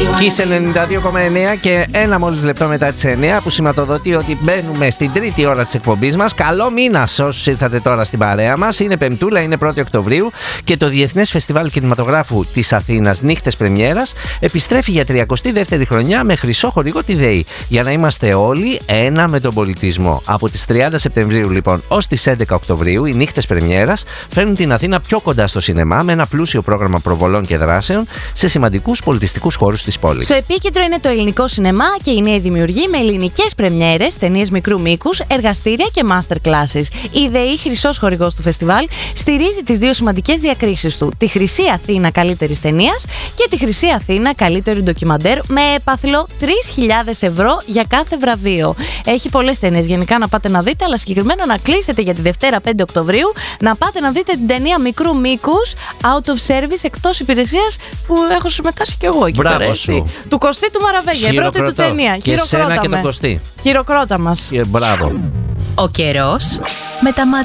Kiss 92,9 και ένα μόλις λεπτό μετά τις 9 που σηματοδοτεί ότι μπαίνουμε στην τρίτη ώρα της εκπομπής μας. Καλό μήνα σε όσους ήρθατε τώρα στην παρέα μας. Είναι Πεμπτούλα, είναι 1η Οκτωβρίου και το Διεθνές Φεστιβάλ Κινηματογράφου της Αθήνας Νύχτες Πρεμιέρας επιστρέφει για 32η χρονιά με χρυσό χορηγό τη ΔΕΗ. Για να είμαστε όλοι ένα με τον πολιτισμό. Από τις 30 Σεπτεμβρίου λοιπόν ως τις 11 Οκτωβρίου οι Νύχτες Πρεμιέρας φέρνουν την Αθήνα πιο κοντά στο σινεμά με ένα πλούσιο πρόγραμμα προβολών και δράσεων σε σημαντικούς πολιτιστικούς χώρους της πόλης. Στο επίκεντρο είναι το ελληνικό σινεμά και οι νέοι δημιουργοί με ελληνικές πρεμιέρες, ταινίες μικρού μήκους, εργαστήρια και master classes. Η ΔΕΗ, χρυσός χορηγός του φεστιβάλ, στηρίζει τις δύο σημαντικές διακρίσεις του: τη Χρυσή Αθήνα καλύτερης ταινίας και τη Χρυσή Αθήνα καλύτερη ντοκιμαντέρ, με έπαθλο 3.000 ευρώ για κάθε βραβείο. Έχει πολλές ταινίες γενικά να πάτε να δείτε, αλλά συγκεκριμένα να κλείσετε για τη Δευτέρα 5 Οκτωβρίου να πάτε να δείτε την ταινία μικρού μήκους, out of service, εκτός υπηρεσίας, που έχω συμμετάσχει κι εγώ εκεί. Μπράβο σου. Του Κωστή του Μαραβέγια, η πρώτη του ταινία. Και εσένα και τον Κωστή. Χειροκρότα μας. Μπράβο. Ο καιρός με τα μάτια.